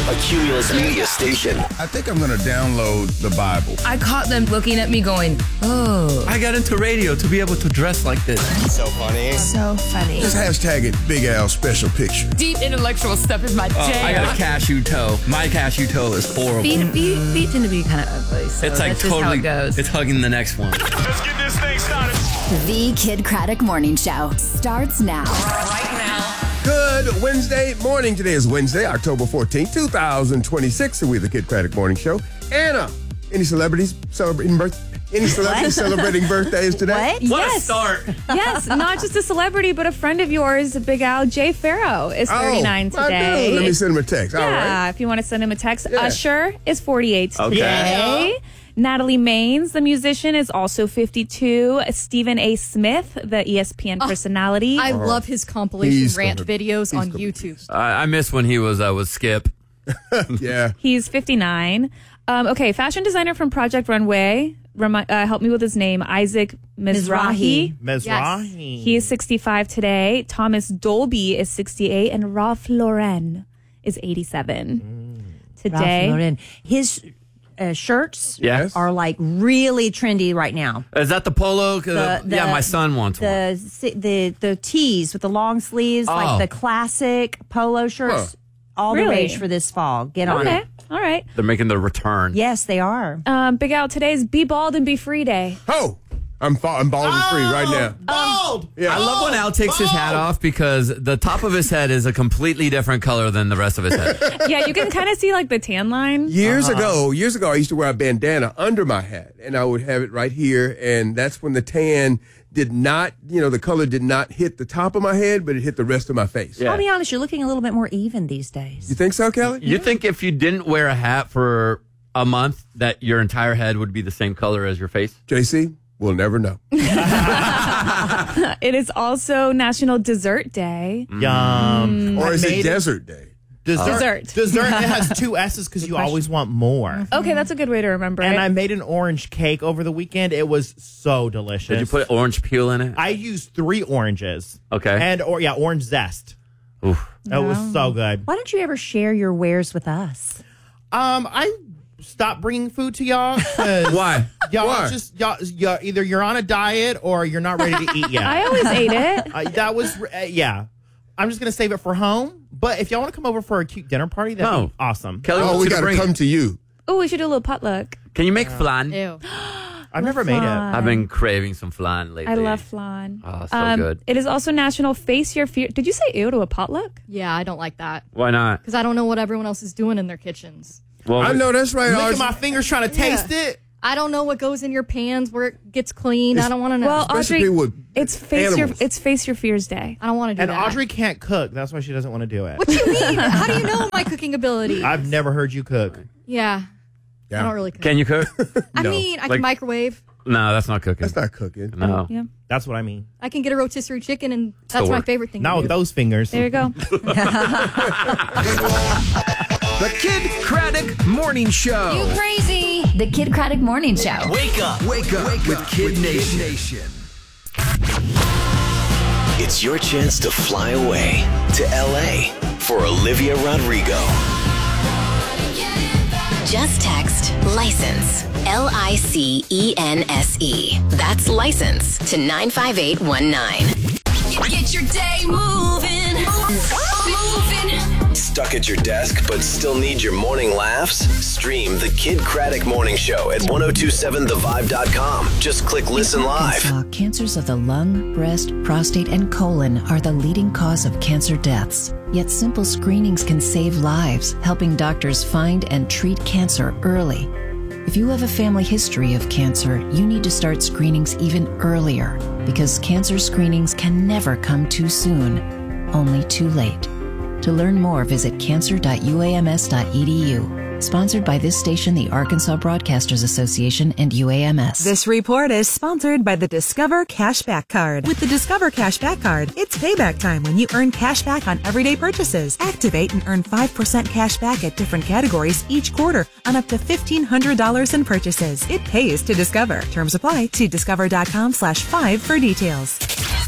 a Cumulus Media station. I think I'm going to download the Bible. I caught them looking at me going, oh. I got into radio to be able to dress like this. So funny. So funny. Just hashtag it Big Al special picture. Deep intellectual stuff is my jam. I got a cashew toe. My cashew toe is horrible. Feet tend to be kind of ugly. So It's like that's just totally, how it goes. it's hugging the next one. Let's get this thing started. The Kid Craddock Morning Show starts now. Right now. Good Wednesday morning. Today is Wednesday, October 14th, 2026, and we're the Kid Craddock Morning Show. Anna, any celebrities celebrating birthdays today? What? What a Yes. start. Yes, not just a celebrity, but a friend of yours, Big Al, Jay Farrow, is 39 I today. do. Let me send him a text. All Yeah, right. if you want to send him a text. Yeah. Usher is 48 today. Natalie Maines, the musician, is also 52. Stephen A. Smith, the ESPN personality. I love his compilation He's rant gonna- videos on he's gonna- YouTube. I miss when he was with Skip. Yeah. He's 59. Okay, fashion designer from Project Runway. Help me with his name. Isaac Mizrahi. Mizrahi. He is 65 today. Thomas Dolby is 68. And Ralph Lauren is 87 today. Ralph Lauren. His shirts Yes. are like really trendy right now. Is that the polo? The- Yeah, my son wants one. The tees with the long sleeves, like the classic polo shirts, all the Really? rage for this fall. Get on Okay, it. all right. They're making their return. Yes, they are. Big Al, today's Be Bald and Be Free Day. Oh, I'm bald and free right now. Bald! Yeah. I love when Al takes his hat off because the top of his head is a completely different color than the rest of his head. Yeah, you can kind of see like the tan line. Years ago, I used to wear a bandana under my hat, and I would have it right here, and that's when the tan did not, the color did not hit the top of my head, but it hit the rest of my face. Yeah. I'll be honest, you're looking a little bit more even these days. You think so, Kelly? You think if you didn't wear a hat for a month that your entire head would be the same color as your face? JC, we'll never know. It is also National Dessert Day. Yum. Or is it made Desert Day? Dessert. Dessert, it has two S's because you always want more. Okay, that's a good way to remember And it. I made an orange cake over the weekend. It was so delicious. Did you put orange peel in it? I used 3 oranges. Okay. And orange zest. Oof. That was so good. Why don't you ever share your wares with us? I stopped bringing food to y'all. 'Cause Why? Y'all Why? y'all, either you're on a diet or you're not ready to eat yet. I always ate it. That was yeah. I'm just gonna save it for home. But if y'all want to come over for a cute dinner party, that'd be awesome. Kelly Oh, wants we you to got to bring come it. to you. Oh, we should do a little potluck. Can you make flan? Ew. I've never made it. I've been craving some flan lately. I love flan. Oh, so good. It is also National Face Your Fear. Did you say ew to a potluck? Yeah, I don't like that. Why not? Because I don't know what everyone else is doing in their kitchens. Well, I know that's right. Look Audrey. at my fingers trying to taste it. I don't know what goes in your pans, where it gets clean. I don't want to know. Well, Especially Audrey, with it's Face Your Fears Day. I don't want to do And that. Audrey can't cook. That's why she doesn't want to do it. What do you mean? How do you know my cooking ability? I've never heard you cook. Yeah. Yeah. I don't really cook. can you cook? I No. mean, I Like- can microwave. No, that's not cooking. That's not cooking. No. Yeah. That's what I mean. I can get a rotisserie chicken, and that's Still my work. favorite thing Not to with do. those fingers. There you go. The Kid Craddock Morning Show. Crazy. The Kid Craddock Morning Show. Wake up with Kid Nation. It's your chance to fly away to LA for Olivia Rodrigo. Just text license, LICENSE. That's license to 95819. Get your day moving. Stuck at your desk but still need your morning laughs? Stream the Kid Craddock Morning Show at 1027thevibe.com. Just click listen live. Cancers of the lung, breast, prostate, and colon are the leading cause of cancer deaths. Yet simple screenings can save lives, helping doctors find and treat cancer early. If you have a family history of cancer, you need to start screenings even earlier because cancer screenings can never come too soon, only too late. To learn more, visit cancer.uams.edu. Sponsored by this station, the Arkansas Broadcasters Association, and UAMS. This report is sponsored by the Discover Cashback Card. With the Discover Cashback Card, it's payback time when you earn cash back on everyday purchases. Activate and earn 5% cash back at different categories each quarter on up to $1,500 in purchases. It pays to Discover. Terms apply. See discover.com/5 for details.